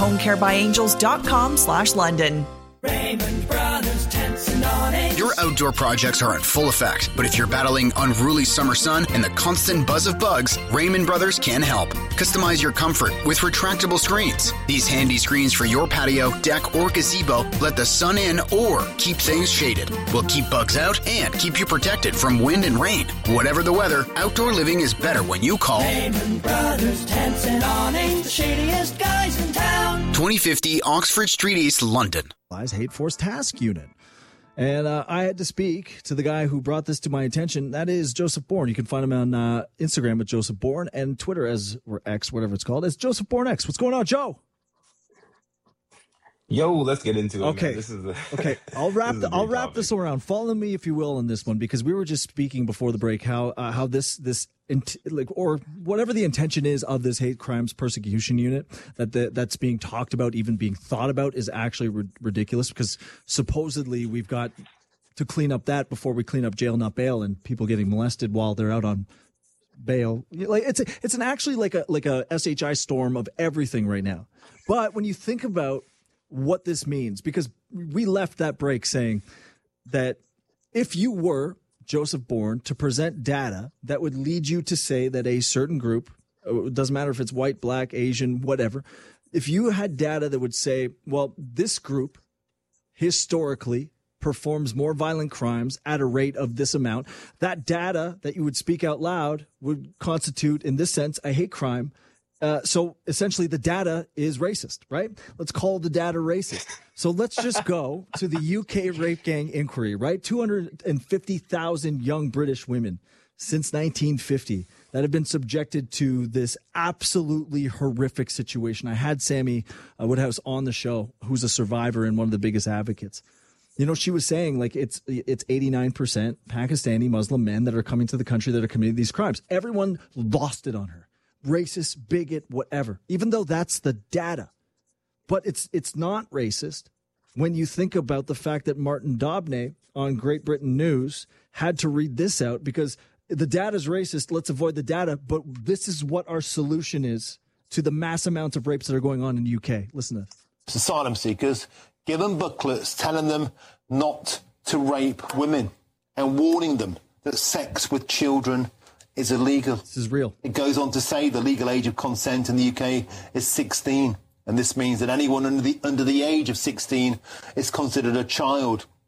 seniorhomecarebyangels.com/London. Raymond Brothers Tents and Awnings. Your outdoor projects are in full effect, but if you're battling unruly summer sun and the constant buzz of bugs, Raymond Brothers can help. Customize your comfort with retractable screens. These handy screens for your patio, deck, or gazebo let the sun in or keep things shaded. Will keep bugs out and keep you protected from wind and rain. Whatever the weather, outdoor living is better when you call Raymond Brothers Tents and Awnings, the shadiest guys in town. 2050 Oxford Street East, London. Hate Force Task Unit. And I had to speak to the guy who brought this to my attention. That is Joseph Bourne. You can find him on Instagram at Joseph Bourne and Twitter or X, whatever it's called, as Joseph Bourne X. What's going on, Joe? Yo, let's get into it. Okay. Man. Okay. I'll wrap this around. Follow me, if you will, on this one, because we were just speaking before the break how this or whatever the intention is of this hate crimes persecution unit that's being talked about, even being thought about, is actually ridiculous, because supposedly we've got to clean up that before we clean up jail not bail and people getting molested while they're out on bail. Like it's actually like a SHI storm of everything right now. But when you think about what this means, because we left that break saying that if you were Joseph Bourne to present data that would lead you to say that a certain group, it doesn't matter if it's white, black, Asian, whatever, if you had data that would say, well, this group historically performs more violent crimes at a rate of this amount, that data that you would speak out loud would constitute, in this sense, a hate crime. So essentially the data is racist, right? Let's call the data racist. So let's just go to the UK rape gang inquiry, right? 250,000 young British women since 1950 that have been subjected to this absolutely horrific situation. I had Sammy Woodhouse on the show, who's a survivor and one of the biggest advocates. You know, she was saying like it's 89% Pakistani Muslim men that are coming to the country that are committing these crimes. Everyone lost it on her. Racist, bigot, whatever, even though that's the data. But it's not racist when you think about the fact that Martin Dobney on Great Britain News had to read this out because the data is racist. Let's avoid the data. But this is what our solution is to the mass amounts of rapes that are going on in the UK. Listen to this. Asylum seekers, give them booklets telling them not to rape women and warning them that sex with children is illegal. This is real. It goes on to say the legal age of consent in the UK is 16. And this means that anyone under the age of 16 is considered a child.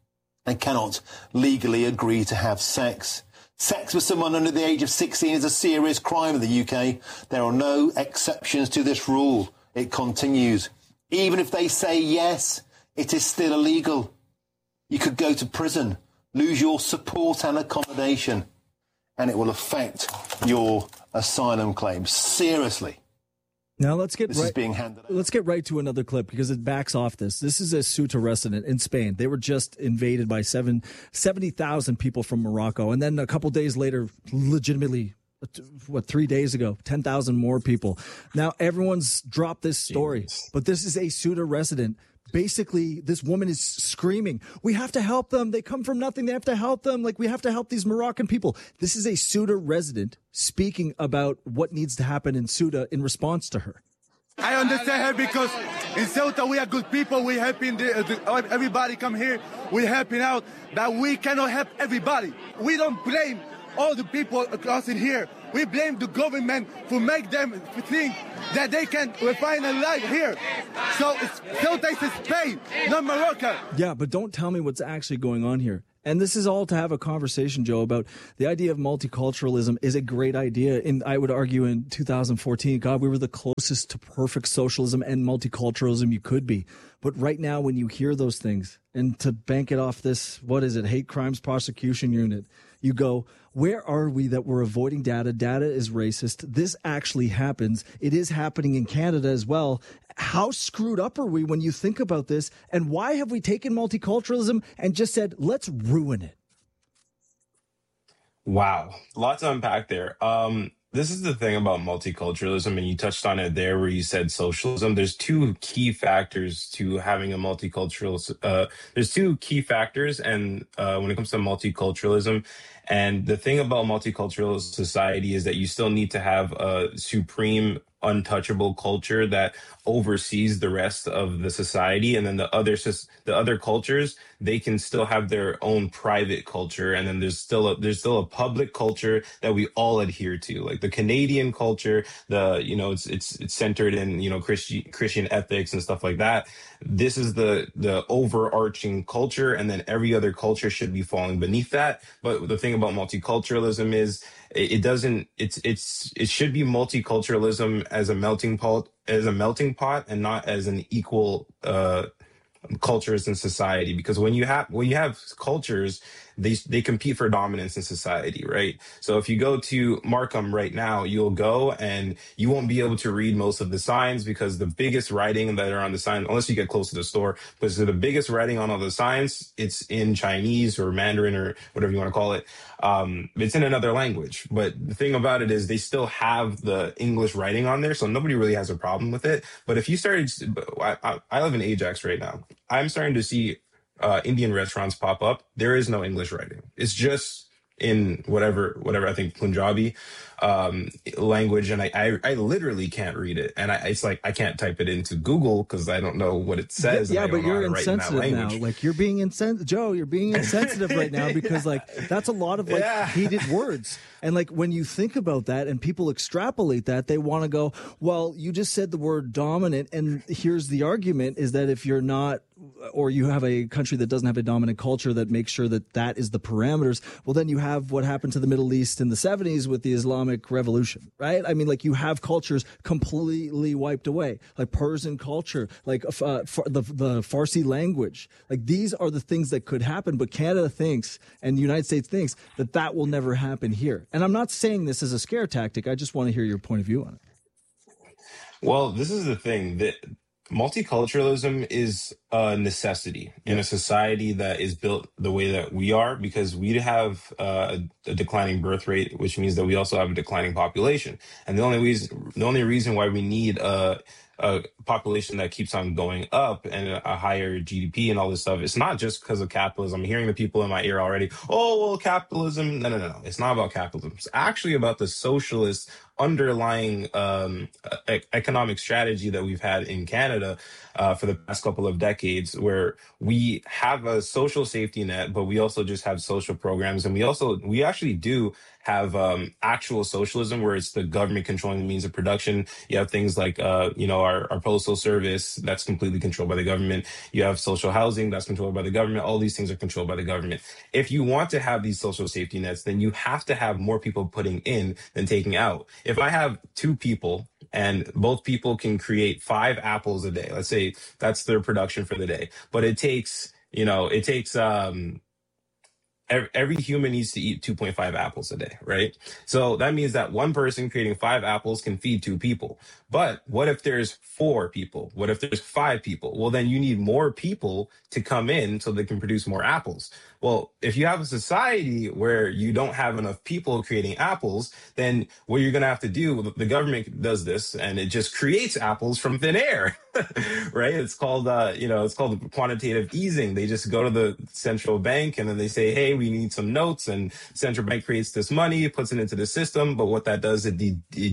and cannot legally agree to have sex. Sex with someone under the age of 16 is a serious crime in the UK. There are no exceptions to this rule. It continues. Even if they say yes, it is still illegal. You could go to prison, lose your support and accommodation, and it will affect your asylum claim. Seriously. Now let's get right to another clip because it backs off this. This is a Ceuta resident in Spain. They were just invaded by 70,000 people from Morocco. And then a couple days later, legitimately, 3 days ago, 10,000 more people. Now everyone's dropped this story, but this is a Ceuta resident. Basically, this woman is screaming, we have to help them. They come from nothing. They have to help them. Like, we have to help these Moroccan people. This is a Ceuta resident speaking about what needs to happen in Ceuta in response to her. I understand her because in Ceuta we are good people. We're helping everybody come here. We're helping out, but we cannot help everybody. We don't blame all the people across in here. We blame the government for make them think that they can find a life here. So Ceuta is Spain, not Morocco. Yeah, but don't tell me what's actually going on here. And this is all to have a conversation, Joe, about the idea of multiculturalism is a great idea. And I would argue in 2014, God, we were the closest to perfect socialism and multiculturalism you could be. But right now, when you hear those things, and to bank it off this, hate crimes prosecution unit, you go, where are we that we're avoiding data? Data is racist. This actually happens. It is happening in Canada as well. How screwed up are we when you think about this? And why have we taken multiculturalism and just said, let's ruin it? Wow. Lots to unpack there. This is the thing about multiculturalism, and you touched on it there where you said socialism. There's two key factors to having a multicultural, there's two key factors and when it comes to multiculturalism. And the thing about multicultural society is that you still need to have a supreme, untouchable culture that oversees the rest of the society, and then the other cultures, they can still have their own private culture, and then there's still a public culture that we all adhere to, like the Canadian culture. It's centered in Christian ethics and stuff like that. This is the overarching culture, and then every other culture should be falling beneath that. But the thing about multiculturalism is it should be multiculturalism as a melting pot and not as an equal cultures in society, because when you have cultures, they compete for dominance in society, right? So if you go to Markham right now, you'll go and you won't be able to read most of the signs because the biggest writing that are on the sign, unless you get close to the store, because the biggest writing on all the signs, it's in Chinese or Mandarin or whatever you want to call it. It's in another language, but the thing about it is they still have the English writing on there, so nobody really has a problem with it. But if you started, I live in Ajax right now. I'm starting to see Indian restaurants pop up. There is no English writing. It's just in whatever I think Punjabi language, and I literally can't read it, and it's like I can't type it into Google because I don't know what it says. Yeah, but you're insensitive now. Like you're being insensitive, Joe. You're being insensitive right now because like that's a lot of heated words. And like when you think about that and people extrapolate that, they want to go, well, you just said the word dominant, and here's the argument is that if you're not, or you have a country that doesn't have a dominant culture that makes sure that is the parameters, well, then you have what happened to the Middle East in the 70s with the Islamic Revolution, right? I mean, like you have cultures completely wiped away, like Persian culture, like the Farsi language. Like these are the things that could happen, but Canada thinks and the United States thinks that will never happen here. And I'm not saying this as a scare tactic. I just want to hear your point of view on it. Well, this is the thing that multiculturalism is a necessity in a society that is built the way that we are, because we have a declining birth rate, which means that we also have a declining population. And the only reason why we need a population that keeps on going up and a higher GDP and all this stuff, it's not just because of capitalism. I'm hearing the people in my ear already, oh, well, capitalism. No. It's not about capitalism. It's actually about the socialist underlying economic strategy that we've had in Canada for the past couple of decades, where we have a social safety net, but we also just have social programs, and we actually do have actual socialism where it's the government controlling the means of production. You have things like, our postal service that's completely controlled by the government. You have social housing that's controlled by the government. All these things are controlled by the government. If you want to have these social safety nets, then you have to have more people putting in than taking out. If I have 2 people and both people can create 5 apples a day, let's say that's their production for the day, but it takes every human needs to eat 2.5 apples a day, right? So that means that one person creating 5 apples can feed 2 people. But what if there's 4 people? What if there's 5 people? Well, then you need more people to come in so they can produce more apples. Well, if you have a society where you don't have enough people creating apples, then what you're going to have to do, the government does this and it just creates apples from thin air, right? It's called, it's called quantitative easing. They just go to the central bank and then they say, hey, we need some notes, and central bank creates this money, puts it into the system. But what that does, it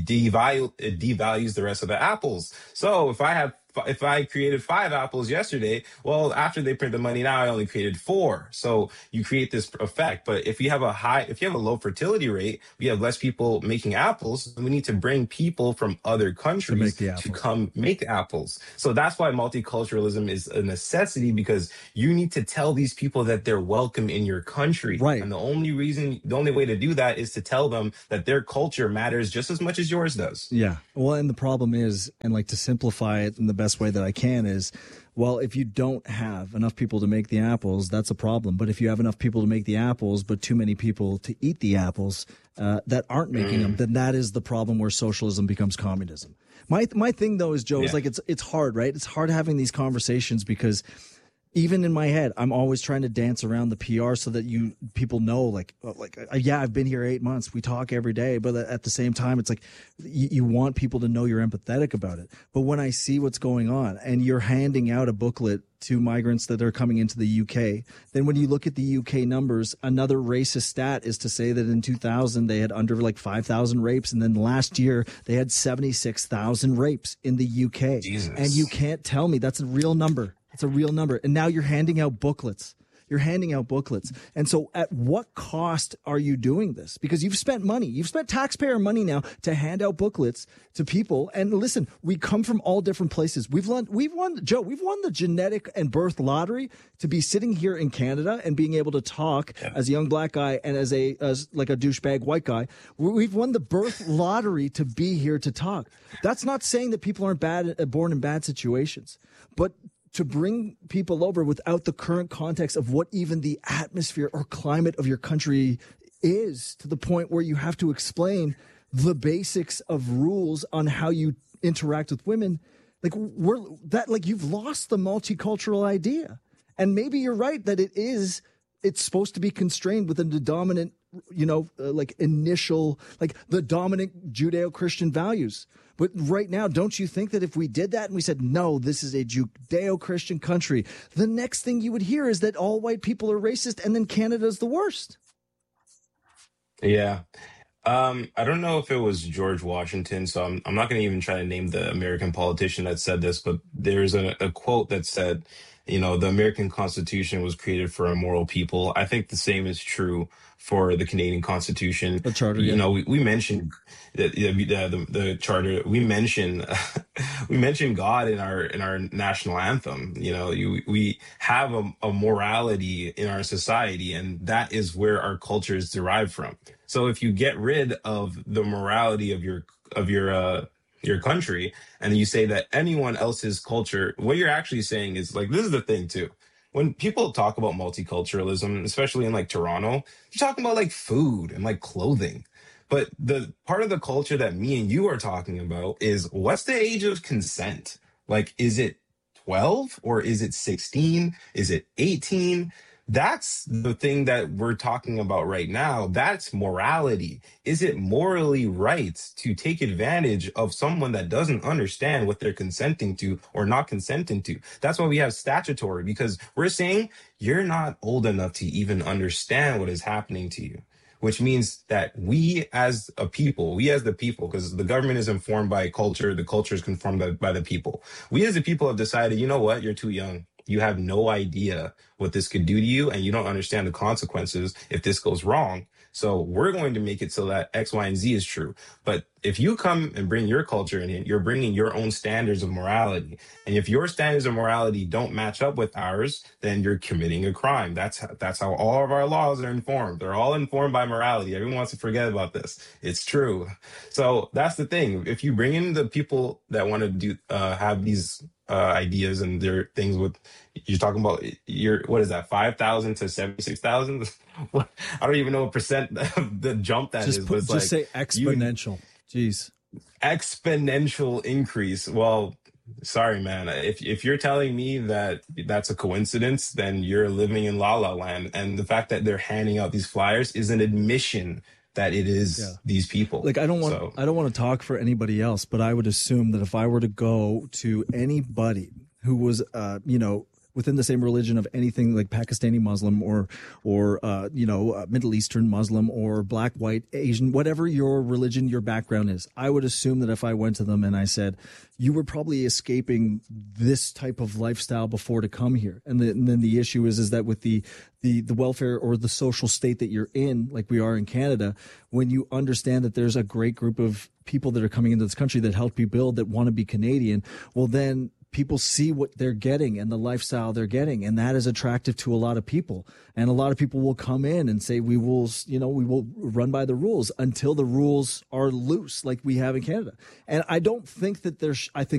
devalues the rest of the apples. So if I created 5 apples yesterday, well, after they print the money now, I only created 4. So you create this effect. But if you have a low fertility rate, we have less people making apples. We need to bring people from other countries to come make apples. So that's why multiculturalism is a necessity, because you need to tell these people that they're welcome in your country. Right. And the only way to do that is to tell them that their culture matters just as much as yours does. Yeah. Well, and the problem is, and like to simplify it in the best way that I can is, well, if you don't have enough people to make the apples, that's a problem. But if you have enough people to make the apples, but too many people to eat the apples that aren't making them, then that is the problem where socialism becomes communism. My thing, though, is, Joe, is like it's hard, right? It's hard having these conversations because even in my head, I'm always trying to dance around the PR so that people know, I've been here 8 months. We talk every day, but at the same time, it's like you want people to know you're empathetic about it. But when I see what's going on and you're handing out a booklet to migrants that are coming into the UK, then when you look at the UK numbers, another racist stat is to say that in 2000 they had under 5,000 rapes, and then last year they had 76,000 rapes in the UK. Jesus. And you can't tell me that's a real number. It's a real number. And now you're handing out booklets. And so at what cost are you doing this? Because you've spent money. You've spent taxpayer money now to hand out booklets to people. And listen, we come from all different places. We've won the genetic and birth lottery to be sitting here in Canada and being able to talk as a young black guy and as a douchebag white guy. We've won the birth lottery to be here to talk. That's not saying that people aren't born in bad situations, but to bring people over without the current context of what even the atmosphere or climate of your country is, to the point where you have to explain the basics of rules on how you interact with women, you've lost the multicultural idea. And maybe you're right that it's supposed to be constrained within the dominant, the dominant Judeo-Christian values. But right now, don't you think that if we did that and we said, no, this is a Judeo-Christian country, the next thing you would hear is that all white people are racist and then Canada's the worst? Yeah. I don't know if it was George Washington, so I'm not going to even try to name the American politician that said this, but there's a quote that said, the American Constitution was created for a moral people. I think the same is true for the Canadian Constitution. The Charter, we mentioned the Charter. We mentioned God in our national anthem. We have a morality in our society, and that is where our culture is derived from. So if you get rid of the morality of your country, and you say that anyone else's culture, what you're actually saying is this is the thing too. When people talk about multiculturalism, especially in Toronto, you're talking about food and clothing. But the part of the culture that me and you are talking about is, what's the age of consent? Is it 12 or is it 16? Is it 18? That's the thing that we're talking about right now. That's morality. Is it morally right to take advantage of someone that doesn't understand what they're consenting to or not consenting to? That's why we have statutory, because we're saying you're not old enough to even understand what is happening to you, which means that we as the people, because the government is informed by culture, the culture is conformed by the people. We as the people have decided, you know what, you're too young. You have no idea what this could do to you, and you don't understand the consequences if this goes wrong. So we're going to make it so that X, Y, and Z is true. But if you come and bring your culture in, you're bringing your own standards of morality. And if your standards of morality don't match up with ours, then you're committing a crime. That's how all of our laws are informed. They're all informed by morality. Everyone wants to forget about this. It's true. So that's the thing. If you bring in the people that want to do have these ideas and their things with, you're talking about what is that, 5,000 to 76,000? I don't even know what percent of the jump that is. Just say exponential. Jeez. Exponential increase. Well, sorry, man. If you're telling me that that's a coincidence, then you're living in La La Land. And the fact that they're handing out these flyers is an admission that it is these people. Like, I don't want to talk for anybody else, but I would assume that if I were to go to anybody who was, within the same religion of anything like Pakistani Muslim or Middle Eastern Muslim or black, white, Asian, whatever your religion, your background is, I would assume that if I went to them and I said, you were probably escaping this type of lifestyle before to come here. And then the issue is that with the welfare or the social state that you're in, like we are in Canada, when you understand that there's a great group of people that are coming into this country that helped you build, that want to be Canadian, well, then people see what they're getting and the lifestyle they're getting, and that is attractive to a lot of people. And a lot of people will come in and say, we will run by the rules until the rules are loose, like we have in Canada. And I don't think that I think